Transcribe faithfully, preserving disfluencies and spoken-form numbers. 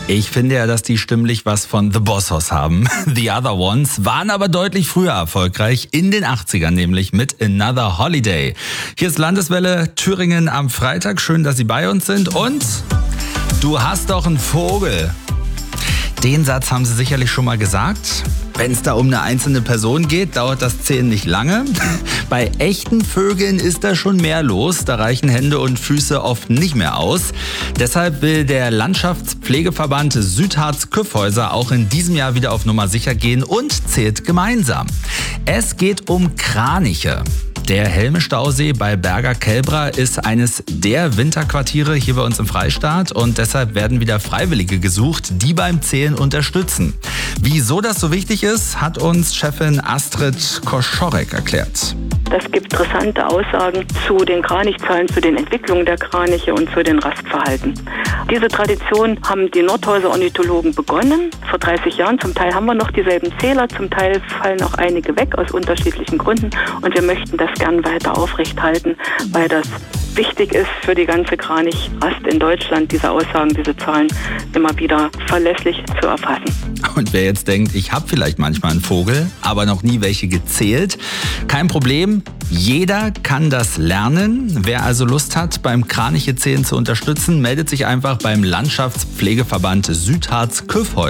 Ich finde ja, dass die stimmlich was von The Bossos haben. The Other Ones waren aber deutlich früher erfolgreich, in den achtzigern nämlich mit Another Holiday. Hier ist Landeswelle Thüringen am Freitag. Schön, dass Sie bei uns sind. Und du hast doch einen Vogel. Den Satz haben Sie sicherlich schon mal gesagt. Wenn es da um eine einzelne Person geht, dauert das Zählen nicht lange. Bei echten Vögeln ist da schon mehr los. Da reichen Hände und Füße oft nicht mehr aus. Deshalb will der Landschaftspflegeverband Südharz-Kyffhäuser auch in diesem Jahr wieder auf Nummer sicher gehen und zählt gemeinsam. Es geht um Kraniche. Der Helme-Stausee bei Berger-Kelbra ist eines der Winterquartiere hier bei uns im Freistaat und deshalb werden wieder Freiwillige gesucht, die beim Zählen unterstützen. Wieso das so wichtig ist, hat uns Chefin Astrid Koschorek erklärt. Es gibt interessante Aussagen zu den Kranichzahlen, zu den Entwicklungen der Kraniche und zu den Rastverhalten. Diese Tradition haben die Nordhäuser Ornithologen begonnen, vor dreißig Jahren. Zum Teil haben wir noch dieselben Zähler, zum Teil fallen auch einige weg aus unterschiedlichen Gründen. Und wir möchten das gern weiter aufrechthalten, weil das wichtig ist für die ganze Kranichrast in Deutschland, diese Aussagen, diese Zahlen immer wieder verlässlich zu erfassen. Und wer jetzt denkt, ich habe vielleicht manchmal einen Vogel, aber noch nie welche gezählt, kein Problem. Jeder kann das lernen. Wer also Lust hat, beim Kranichezählen zu unterstützen, meldet sich einfach beim Landschaftspflegeverband Südharz-Kyffhäuser.